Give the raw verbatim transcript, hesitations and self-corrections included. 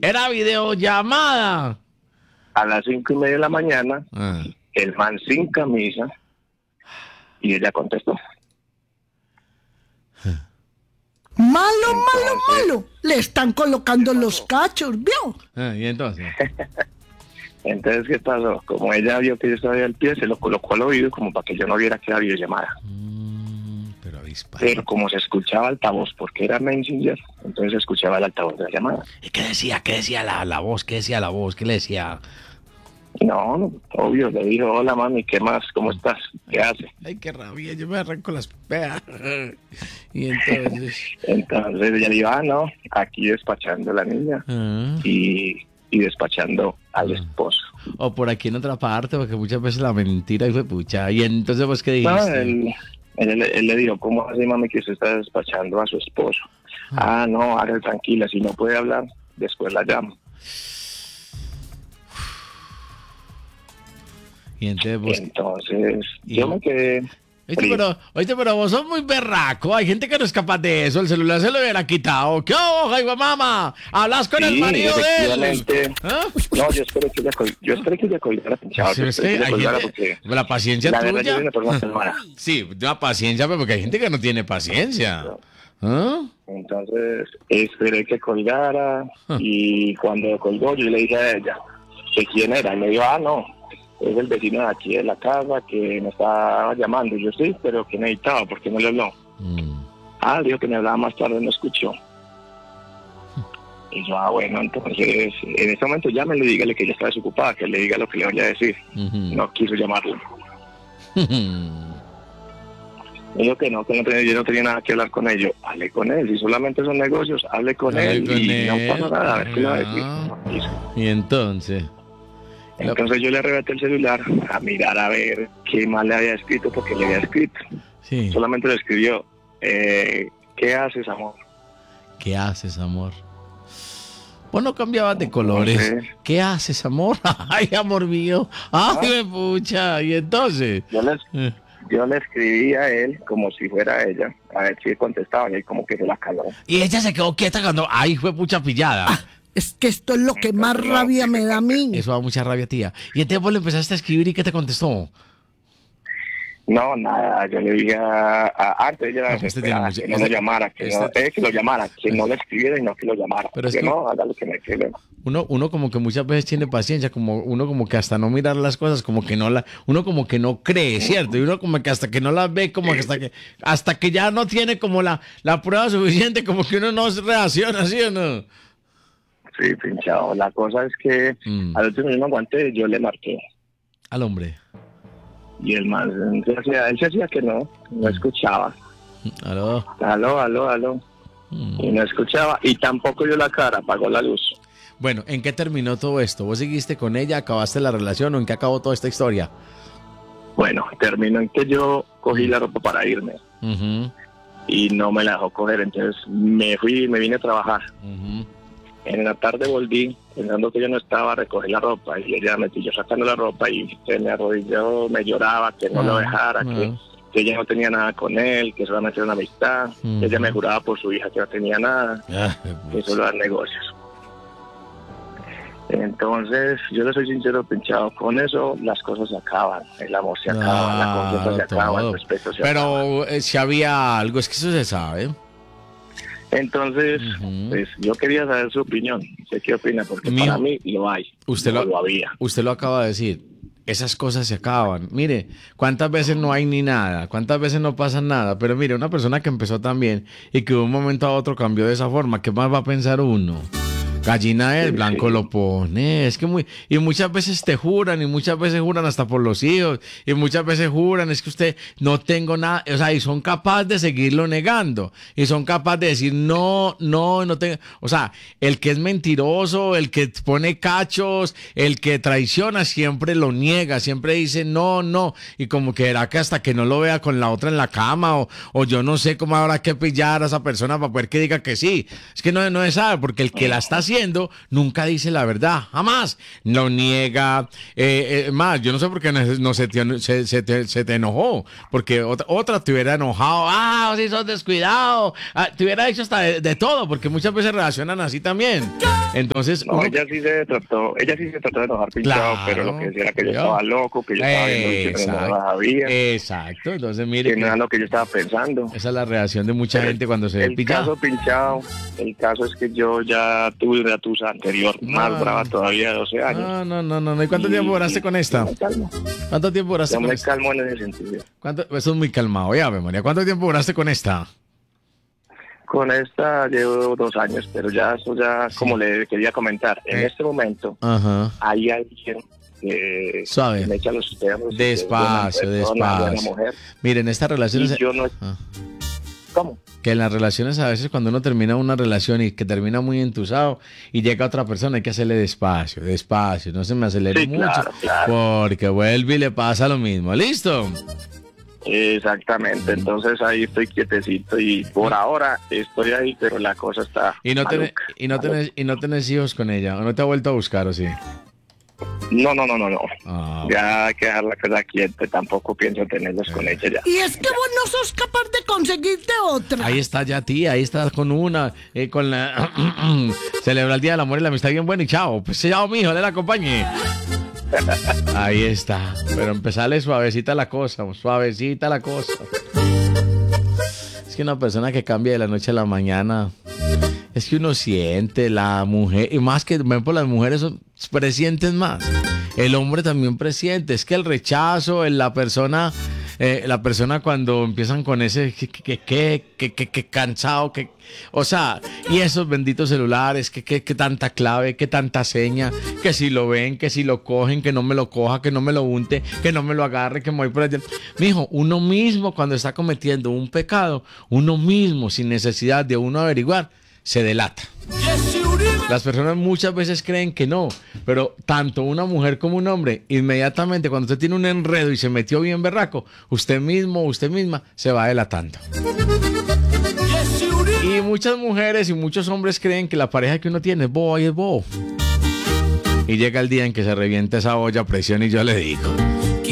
Era videollamada. A las cinco y media de la mañana, Ah. el man sin camisa, y ella contestó. Malo, malo, Entonces- malo. Le están colocando los cachos, ¿vio? Ah, y entonces. Entonces, ¿qué pasó? Como ella vio que yo estaba ahí al pie, se lo colocó al oído como para que yo no viera que era videollamada. Mm, pero avispa. Pero como se escuchaba altavoz, porque era Messenger, entonces se escuchaba el altavoz de la llamada. ¿Y qué decía? ¿Qué decía la, la voz? ¿Qué decía la voz? ¿Qué le decía? No, no, obvio, le dijo, hola mami, ¿qué más? ¿Cómo estás? ¿Qué hace? Ay, qué rabia, yo me arranco las peas. Y entonces. Entonces ella le dijo, ah, no, aquí despachando a la niña Ah. y, y despachando al esposo. O por aquí en otra parte, porque muchas veces la mentira fue pucha. Y entonces, pues, ¿qué dijiste? No, él, él, él le dijo, ¿cómo así mami que usted está despachando a su esposo? Ah, no, hágale tranquila, si no puede hablar, después la llamo. Y entonces, vos. Entonces, y- yo me quedé Oíste, frío. pero, oíste, pero vos sos muy berraco. Hay gente que no es capaz de eso. El celular se lo hubiera quitado. ¿Qué ojo, hijo, mamá? ¿Hablas con el Sí, marido de él? efectivamente. ¿Ah? No, yo esperé que ella, col- yo esperé que ella colgara, pinchado. Sí, Yo es esperé que que ella hay colgara gente- porque la paciencia la verdad tuya. yo vine por una semana. Sí, una paciencia, pero porque hay gente que no tiene paciencia. ¿Ah? Entonces, esperé que colgara Ah. y cuando colgó yo le dije a ella que quién era. Y me dijo, ah, no, es el vecino de aquí de la casa que me estaba llamando. Y yo sí, pero que necesitaba, porque no le habló. Mm. Ah, dijo que me hablaba más tarde, no escuchó. Y yo, ah, bueno, entonces, en este momento llámele y dígale que ella está desocupada, que le diga lo que le vaya a decir. Ujú. No quiso llamarlo. Me dijo que no, que no tenía, yo no tenía nada que hablar con él. Yo, hable con él, si solamente son negocios, hable con Hable él con y él. no pasa nada, a ver qué le va a decir. Ah. No quiso. Y entonces. Entonces yo le arrebaté el celular a mirar a ver qué más le había escrito, porque le había escrito. Sí. Solamente le escribió, eh, ¿qué haces, amor? ¿Qué haces, amor? Vos no cambiabas de colores. No sé. ¿Qué haces, amor? Ay, amor mío. Ay, me pucha. Y entonces. Yo le, Eh, yo le escribí a él como si fuera ella, a ver si contestaba, y él como que se la caló. Y ella se quedó quieta cuando. Ay, fue pucha pillada. Es que esto es lo que más rabia me da a mí. Eso da mucha rabia, tía. Y entonces vos le empezaste a escribir y ¿qué te contestó? No, nada, yo le dije a, a- antes ella No, este tiene desesperada, mucho- que no este- lo llamara, que, no, este- eh, que lo llamara, que no le escribiera y no que lo llamara. Pero es que que- no, haga lo que me quiere. Uno, uno como que muchas veces tiene paciencia, como uno como que hasta no mirar las cosas, como que no la, uno como que no cree, ¿cierto? Y uno como que hasta que no las ve, como que hasta que, hasta que ya no tiene como la, la prueba suficiente, como que uno no reacciona, ¿sí o no? Sí, pinchado. La cosa es que Mm. al último yo no aguanté, yo le marqué. Al hombre. Y el man, se hacía- él se hacía que no, no escuchaba. Aló. Aló, aló, aló. Mm. Y no escuchaba. Y tampoco dio la cara, apagó la luz. Bueno, ¿en qué terminó todo esto? ¿Vos seguiste con ella, acabaste la relación o en qué acabó toda esta historia? Bueno, terminó en que yo cogí la ropa para irme. Ujú, Y no me la dejó coger, entonces me fui y me vine a trabajar. ujú. En la tarde volví, pensando que yo no estaba, a recoger la ropa. Y ella me siguió sacando la ropa y se me arrodilló, me lloraba, que no lo Ah, dejara, ah. que, que ella no tenía nada con él, que solamente era una amistad. Ujú. Ella me juraba por su hija que no tenía nada, Ah, que solo eran negocios. Entonces, yo le soy sincero, pinchado, con eso las cosas se acaban, el amor se acaba, la confianza se acaba, el todo. respeto se acaba. Pero eh, si había algo, es que eso se sabe. Entonces, Ujú. pues yo quería saber su opinión. ¿Usted qué opina? Porque Mijo, para mí lo hay. usted no lo- lo había. Usted lo acaba de decir. Esas cosas se acaban. Mire, cuántas veces no hay ni nada, cuántas veces no pasa nada. Pero mire, una persona que empezó también y que de un momento a otro cambió de esa forma, ¿qué más va a pensar uno? Gallina es, Sí, blanco sí. lo pone. Es que muy. Y muchas veces te juran, y muchas veces juran hasta por los hijos, y muchas veces juran, es que usted no tengo nada. O sea, y son capaces de seguirlo negando. Y son capaces de decir, no, no, no tengo. O sea, el que es mentiroso, el que pone cachos, el que traiciona, siempre lo niega, siempre dice, no, no. Y como que era que hasta que no lo vea con la otra en la cama, o, o yo no sé cómo habrá que pillar a esa persona para poder que diga que sí. Es que no, no se sabe, porque el que la está haciendo haciendo, nunca dice la verdad, jamás. Lo niega. Eh, eh, más, yo no sé por qué no, no se, te, se, se, te, se te enojó, porque otra, otra te hubiera enojado, ah, si sos descuidado, ah, te hubiera dicho hasta de, de todo, porque muchas veces reaccionan así también. Entonces, No, uno, ella sí se trató, ella sí se trató de enojar pinchado, Claro, pero lo que decía era que yo yo. estaba loco, que yo estaba viendo y que no lo sabía, exacto, entonces mire que que no era lo que yo estaba pensando. esa es la reacción de mucha gente cuando se ve El pillado. caso pinchado, el caso es que yo ya tuve una tusa anterior, más No. brava todavía, de doce años. No, no, no, no, no. ¿Y cuánto Y- tiempo duraste y- con esta? Yo me calmo, ¿Cuánto tiempo duraste yo con me esta? calmo en ese sentido. ¿Cuánto? Eso es muy calmado, ya, memoria. ¿Cuánto tiempo duraste con esta? Con esta llevo dos años, pero ya eso ya, como le quería comentar, en Eh. este momento Ajá. hay alguien que Suave. me echa los perros. Despacio, que es buena persona, buena despacio. mujer. Miren, estas relaciones... Y yo no... Ah. ¿Cómo? Que en las relaciones a veces cuando uno termina una relación y que termina muy entusado y llega otra persona hay que hacerle despacio, despacio, no se me acelere Sí, mucho claro, claro. porque vuelve y le pasa lo mismo. ¿Listo? Exactamente, entonces ahí estoy quietecito y por ahora estoy ahí, pero la cosa está Y no, tenés, maluca, y, no maluca. tenés, y no tenés hijos con ella, o no te ha vuelto a buscar, ¿o sí? No, no, no, no, no. Ah, Ya hay que dejar la cosa quieta, tampoco pienso tenerlos con ella ya. Y es que vos no sos capaz de conseguirte otra. ahí está ya tía, ahí estás con una, eh, con la... Celebra el Día del Amor y la Amistad bien bueno y chao. Pues chao, mijo, le la acompañe. Ahí está. Pero empezale suavecita la cosa, suavecita la cosa. Es que una persona que cambia de la noche a la mañana, es que uno siente la mujer, y más que por ejemplo, las mujeres son, presienten más. El hombre también presiente. Es que el rechazo, en la persona, eh, la persona cuando empiezan con ese que, que, que, que, que, que cansado, que, o sea, y esos benditos celulares, que, que, que tanta clave, que tanta seña, que si lo ven, que si lo cogen, que no me lo coja, que no me lo unte, que no me lo agarre, que me voy por allá. Mijo, uno mismo cuando está cometiendo un pecado, uno mismo, sin necesidad de uno averiguar, se delata. Las personas muchas veces creen que no, pero tanto una mujer como un hombre, inmediatamente cuando usted tiene un enredo y se metió bien berraco, usted mismo, usted misma se va delatando. Y muchas mujeres y muchos hombres creen que la pareja que uno tiene es bobo y es bobo. Y llega el día en que se revienta esa olla a presión y yo le digo,